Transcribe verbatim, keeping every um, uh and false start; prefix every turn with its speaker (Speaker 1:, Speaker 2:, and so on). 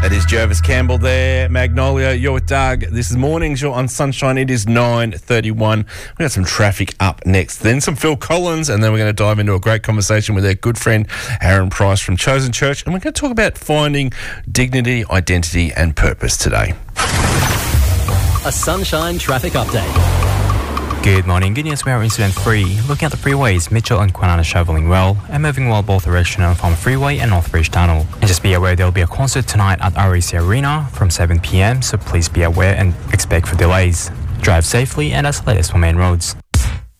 Speaker 1: That is Jervis Campbell there. Magnolia, you're with Doug. This is Mornings, you're on Sunshine. It is nine thirty-one. We've got some traffic up next. Then some Phil Collins, and then we're going to dive into a great conversation with our good friend Aaron Price from Chosen Church. And we're going to talk about finding dignity, identity and purpose today.
Speaker 2: A Sunshine traffic update.
Speaker 3: Good morning. Good news, we are incident free. Looking at the freeways, Mitchell and Kwinana travelling well and moving well both directions on Farm Freeway and Northbridge Tunnel. And just be aware there will be a concert tonight at R A C Arena from seven p m, so please be aware and expect for delays. Drive safely, and that's the latest for main roads.